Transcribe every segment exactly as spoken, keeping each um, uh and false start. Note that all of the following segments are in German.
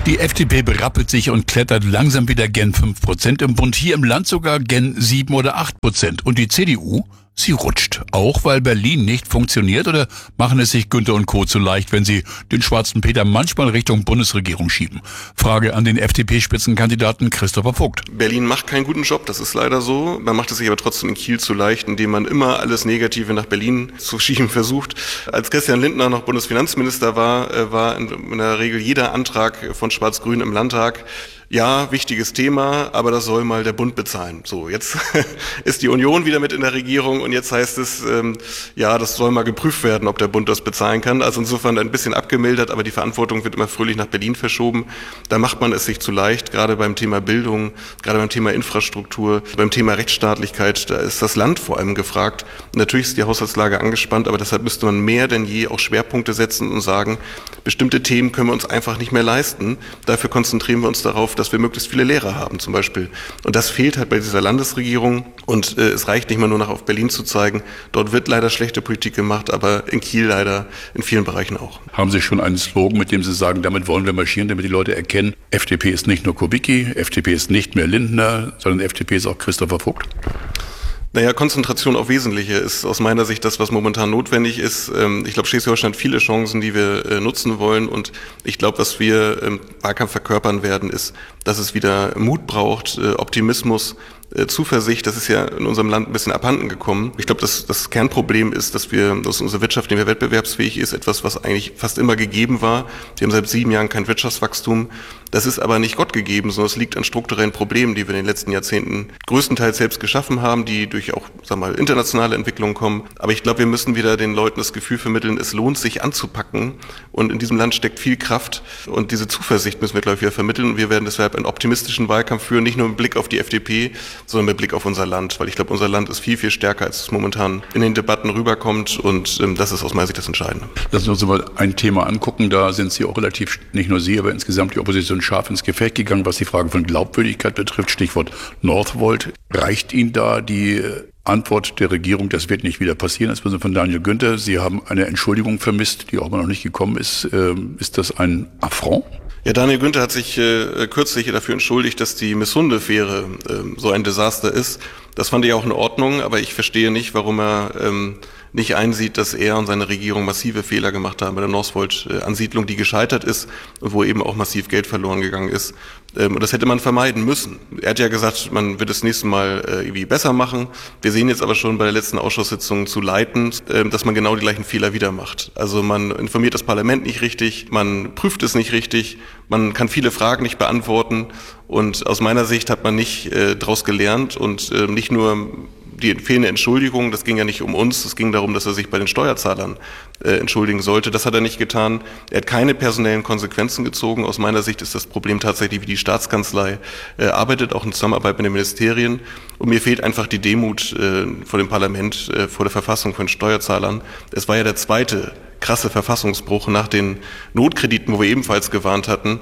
Die F D P berappelt sich und klettert langsam wieder gen fünf Prozent im Bund, hier im Land sogar gen sieben oder acht Prozent. Und die C D U, sie rutscht. Auch weil Berlin nicht funktioniert, oder machen es sich Günther und Co. zu leicht, wenn sie den schwarzen Peter manchmal Richtung Bundesregierung schieben? Frage an den F D P-Spitzenkandidaten Christopher Vogt. Berlin macht keinen guten Job, das ist leider so. Man macht es sich aber trotzdem in Kiel zu leicht, indem man immer alles Negative nach Berlin zu schieben versucht. Als Christian Lindner noch Bundesfinanzminister war, war in der Regel jeder Antrag von Schwarz-Grün im Landtag: Ja, wichtiges Thema, aber das soll mal der Bund bezahlen. So, jetzt ist die Union wieder mit in der Regierung und jetzt heißt es, ähm, ja, das soll mal geprüft werden, ob der Bund das bezahlen kann. Also insofern ein bisschen abgemildert, aber die Verantwortung wird immer fröhlich nach Berlin verschoben. Da macht man es sich zu leicht, gerade beim Thema Bildung, gerade beim Thema Infrastruktur, beim Thema Rechtsstaatlichkeit. Da ist das Land vor allem gefragt. Natürlich ist die Haushaltslage angespannt, aber deshalb müsste man mehr denn je auch Schwerpunkte setzen und sagen, bestimmte Themen können wir uns einfach nicht mehr leisten. Dafür konzentrieren wir uns darauf, dass wir möglichst viele Lehrer haben zum Beispiel. Und das fehlt halt bei dieser Landesregierung. Und äh, es reicht nicht mal nur noch auf Berlin zu zeigen. Dort wird leider schlechte Politik gemacht, aber in Kiel leider in vielen Bereichen auch. Haben Sie schon einen Slogan, mit dem Sie sagen, damit wollen wir marschieren, damit die Leute erkennen, F D P ist nicht nur Kubicki, F D P ist nicht mehr Lindner, sondern F D P ist auch Christopher Vogt? Naja, Konzentration auf Wesentliche ist aus meiner Sicht das, was momentan notwendig ist. Ich glaube, Schleswig-Holstein hat viele Chancen, die wir nutzen wollen. Und ich glaube, was wir im Wahlkampf verkörpern werden, ist, dass es wieder Mut braucht, Optimismus, Zuversicht. Das ist ja in unserem Land ein bisschen abhanden gekommen. Ich glaube, das, das Kernproblem ist, dass wir, dass unsere Wirtschaft nicht mehr wettbewerbsfähig ist, etwas, was eigentlich fast immer gegeben war. Wir haben seit sieben Jahren kein Wirtschaftswachstum. Das ist aber nicht Gott gegeben, sondern es liegt an strukturellen Problemen, die wir in den letzten Jahrzehnten größtenteils selbst geschaffen haben, die durch auch, sag mal, internationale Entwicklungen kommen. Aber ich glaube, wir müssen wieder den Leuten das Gefühl vermitteln, es lohnt sich anzupacken. Und in diesem Land steckt viel Kraft. Und diese Zuversicht müssen wir, glaube ich, wieder vermitteln. Und wir werden deshalb einen optimistischen Wahlkampf führen, nicht nur mit Blick auf die F D P, sondern mit Blick auf unser Land. Weil ich glaube, unser Land ist viel, viel stärker, als es momentan in den Debatten rüberkommt. Und ähm, das ist aus meiner Sicht das Entscheidende. Lassen wir uns mal ein Thema angucken. Da sind Sie auch relativ, nicht nur Sie, aber insgesamt die Opposition scharf ins Gefecht gegangen, was die Frage von Glaubwürdigkeit betrifft. Stichwort Northvolt. Reicht Ihnen da die Antwort der Regierung, das wird nicht wieder passieren, insbesondere von Daniel Günther? Sie haben eine Entschuldigung vermisst, die auch immer noch nicht gekommen ist. Ist das ein Affront? Ja, Daniel Günther hat sich äh, kürzlich dafür entschuldigt, dass die Missunde-Fähre äh, so ein Desaster ist. Das fand ich auch in Ordnung, aber ich verstehe nicht, warum er ähm, nicht einsieht, dass er und seine Regierung massive Fehler gemacht haben bei der Northvolt-Ansiedlung, die gescheitert ist und wo eben auch massiv Geld verloren gegangen ist. Ähm, und das hätte man vermeiden müssen. Er hat ja gesagt, man wird das nächste Mal äh, irgendwie besser machen. Wir sehen jetzt aber schon bei der letzten Ausschusssitzung zu Leiten, äh, dass man genau die gleichen Fehler wieder macht. Also man informiert das Parlament nicht richtig, man prüft es nicht richtig, man kann viele Fragen nicht beantworten. Und aus meiner Sicht hat man nicht äh, daraus gelernt und äh, nicht nur die fehlende Entschuldigung, das ging ja nicht um uns, es ging darum, dass er sich bei den Steuerzahlern äh, entschuldigen sollte. Das hat er nicht getan. Er hat keine personellen Konsequenzen gezogen. Aus meiner Sicht ist das Problem tatsächlich, wie die Staatskanzlei äh, arbeitet, auch in Zusammenarbeit mit den Ministerien. Und mir fehlt einfach die Demut äh, vor dem Parlament, äh, vor der Verfassung von Steuerzahlern. Es war ja der zweite krasse Verfassungsbruch nach den Notkrediten, wo wir ebenfalls gewarnt hatten.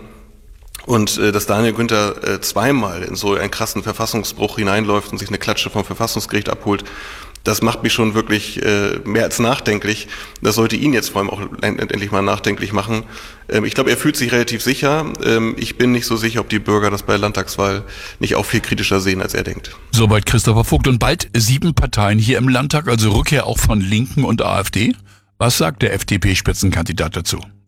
Und äh, dass Daniel Günther äh, zweimal in so einen krassen Verfassungsbruch hineinläuft und sich eine Klatsche vom Verfassungsgericht abholt, das macht mich schon wirklich äh, mehr als nachdenklich. Das sollte ihn jetzt vor allem auch endlich mal nachdenklich machen. Ähm, ich glaube, er fühlt sich relativ sicher. Ähm, ich bin nicht so sicher, ob die Bürger das bei der Landtagswahl nicht auch viel kritischer sehen, als er denkt. Soweit Christopher Vogt. Und bald sieben Parteien hier im Landtag, also Rückkehr auch von Linken und AfD. Was sagt der F D P-Spitzenkandidat dazu?